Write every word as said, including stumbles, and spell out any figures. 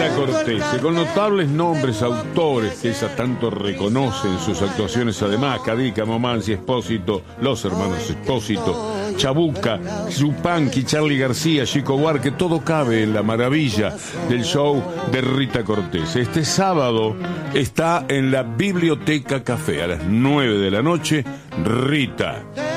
Rita Cortese, con notables nombres, autores que ella tanto reconoce en sus actuaciones, además, Cadica, Momansi, Espósito, los hermanos Espósito, Chabuca, Yupanqui, Charly García, Chico Buarque, todo cabe en la maravilla del show de Rita Cortese. Este sábado está en la Biblioteca Café a las nueve de la noche, Rita.